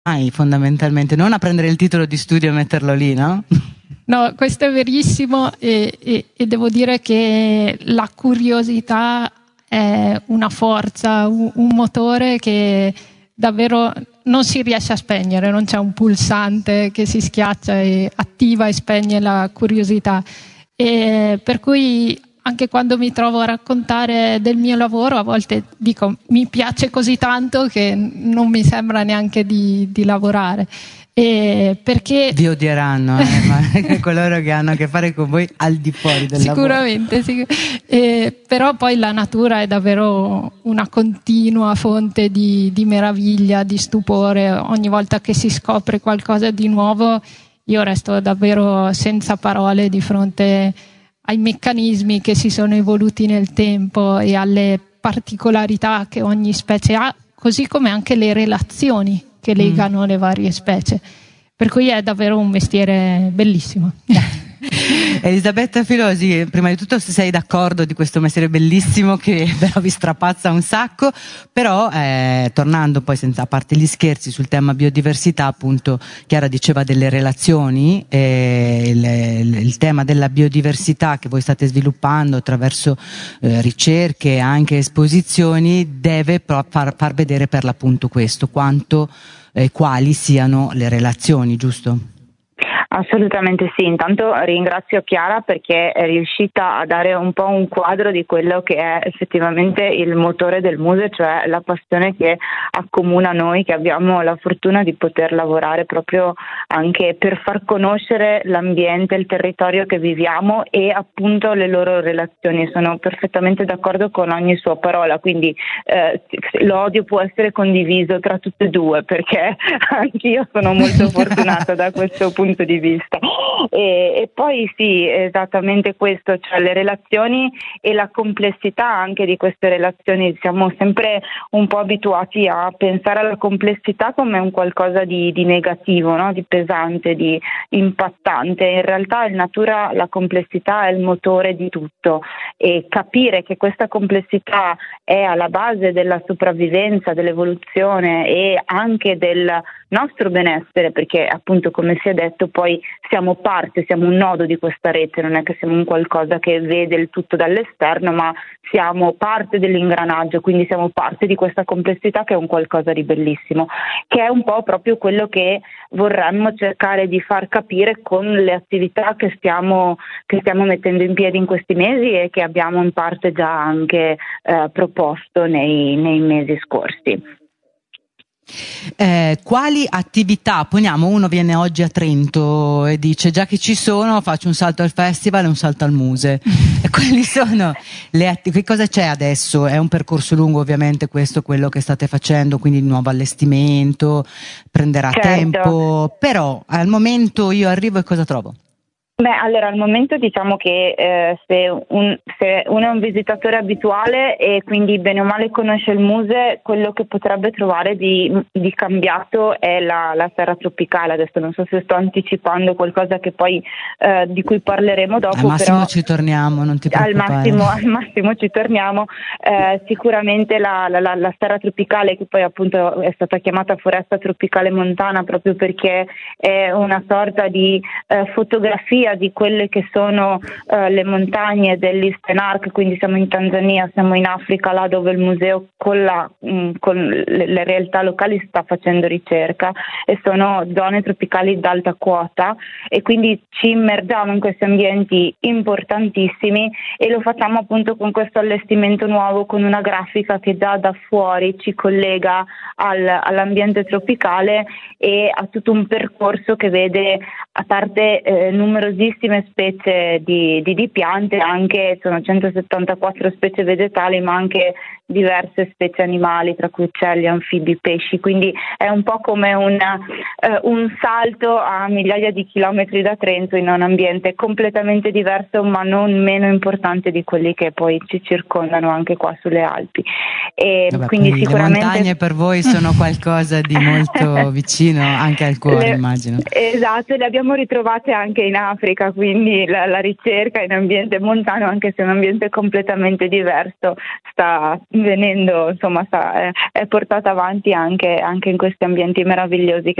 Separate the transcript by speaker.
Speaker 1: fondamentalmente, non a prendere il titolo di studio e metterlo lì, no?
Speaker 2: No, questo è verissimo e devo dire che la curiosità è una forza, un motore che davvero non si riesce a spegnere, non c'è un pulsante che si schiaccia e attiva e spegne la curiosità. E per cui anche quando mi trovo a raccontare del mio lavoro, a volte dico mi piace così tanto che non mi sembra neanche di lavorare. Perché
Speaker 1: vi odieranno, ma coloro che hanno a che fare con voi al di fuori del
Speaker 2: sicuramente,
Speaker 1: lavoro.
Speaker 2: Però poi la natura è davvero una continua fonte di meraviglia, di stupore. Ogni volta che si scopre qualcosa di nuovo io resto davvero senza parole di fronte ai meccanismi che si sono evoluti nel tempo e alle particolarità che ogni specie ha, così come anche le relazioni che legano le varie specie. Per cui è davvero un mestiere bellissimo.
Speaker 1: Elisabetta Filosi, prima di tutto se sei d'accordo di questo mestiere bellissimo che però vi strapazza un sacco, però tornando poi a parte gli scherzi sul tema biodiversità, appunto Chiara diceva delle relazioni, il tema della biodiversità che voi state sviluppando attraverso ricerche e anche esposizioni deve far vedere per l'appunto questo, quanto quali siano le relazioni, giusto?
Speaker 3: Assolutamente sì, intanto ringrazio Chiara perché è riuscita a dare un po' un quadro di quello che è effettivamente il motore del Muse, cioè la passione che accomuna noi che abbiamo la fortuna di poter lavorare proprio anche per far conoscere l'ambiente, il territorio che viviamo e appunto le loro relazioni. Sono perfettamente d'accordo con ogni sua parola, quindi l'odio può essere condiviso tra tutte e due perché anch'io sono molto fortunata da questo punto di vista. E poi sì, esattamente questo, cioè le relazioni e la complessità anche di queste relazioni. Siamo sempre un po' abituati a pensare alla complessità come un qualcosa di negativo, no? Di pesante, di impattante. In realtà in natura la complessità è il motore di tutto e capire che questa complessità è alla base della sopravvivenza, dell'evoluzione e anche del nostro benessere, perché appunto come si è detto poi siamo parte, siamo un nodo di questa rete, non è che siamo un qualcosa che vede il tutto dall'esterno, ma siamo parte dell'ingranaggio, quindi siamo parte di questa complessità che è un qualcosa di bellissimo, che è un po' proprio quello che vorremmo cercare di far capire con le attività che stiamo mettendo in piedi in questi mesi e che abbiamo in parte già anche proposto nei mesi scorsi.
Speaker 1: Quali attività, poniamo uno viene oggi a Trento e dice già che ci sono faccio un salto al festival e un salto al Muse, quali sono che cosa c'è adesso? È un percorso lungo ovviamente questo, quello che state facendo, quindi nuovo allestimento, prenderà tempo, però al momento io arrivo e cosa trovo?
Speaker 3: Beh, allora al momento diciamo che se uno è un visitatore abituale e quindi bene o male conosce il Muse, quello che potrebbe trovare di cambiato è la Serra Tropicale. Adesso non so se sto anticipando qualcosa che poi di cui parleremo dopo.
Speaker 1: Al massimo
Speaker 3: però
Speaker 1: ci torniamo, non ti preoccupare.
Speaker 3: Al massimo ci torniamo. Sicuramente la Serra Tropicale, che poi appunto è stata chiamata Foresta Tropicale Montana proprio perché è una sorta di fotografia di quelle che sono le montagne dell'Eastern Arc, quindi siamo in Tanzania, siamo in Africa, là dove il museo con le realtà locali sta facendo ricerca e sono zone tropicali d'alta quota e quindi ci immergiamo in questi ambienti importantissimi e lo facciamo appunto con questo allestimento nuovo, con una grafica che già da fuori ci collega all'ambiente tropicale e a tutto un percorso che vede, a parte numerosissime specie di piante, anche sono 174 specie vegetali, ma anche diverse specie animali, tra cui uccelli, anfibi, pesci, quindi è un po' come un salto a migliaia di chilometri da Trento in un ambiente completamente diverso, ma non meno importante di quelli che poi ci circondano anche qua sulle Alpi. E
Speaker 1: Vabbè,
Speaker 3: quindi sicuramente
Speaker 1: le montagne per voi sono qualcosa di molto vicino anche al cuore, immagino.
Speaker 3: Esatto, le abbiamo ritrovate anche in Africa, quindi la ricerca in ambiente montano, anche se è un ambiente completamente diverso, sta venendo, insomma, è portata avanti anche in questi ambienti meravigliosi